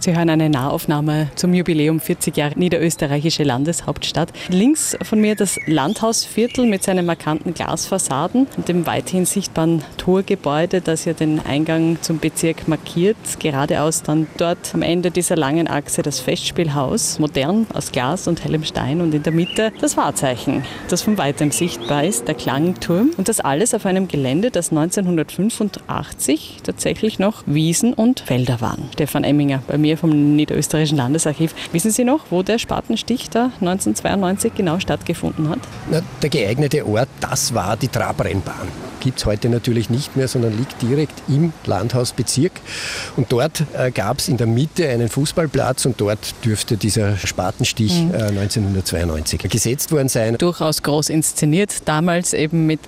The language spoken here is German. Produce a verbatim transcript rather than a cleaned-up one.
Sie hören eine Nahaufnahme zum Jubiläum vierzig Jahre niederösterreichische Landeshauptstadt. Links von mir das Landhausviertel mit seinen markanten Glasfassaden und dem weithin sichtbaren Torgebäude, das ja den Eingang zum Bezirk markiert. Geradeaus dann dort am Ende dieser langen Achse das Festspielhaus, modern aus Glas und hellem Stein, und in der Mitte das Wahrzeichen, das von weitem sichtbar ist, der Klangturm. Und das alles auf einem Gelände, das neunzehnhundertfünfundachtzig tatsächlich noch Wiesen und Felder waren. Stefan Emminger bei mir vom Niederösterreichischen Landesarchiv. Wissen Sie noch, wo der Spatenstich da neunzehnhundertzweiundneunzig genau stattgefunden hat? Na, der geeignete Ort, das war die Trabrennbahn. Gibt es heute natürlich nicht mehr, sondern liegt direkt im Landhausbezirk. Und dort äh, gab es in der Mitte einen Fußballplatz und dort dürfte dieser Spatenstich mhm. äh, neunzehnhundertzweiundneunzig gesetzt worden sein. Durchaus groß inszeniert, damals eben mit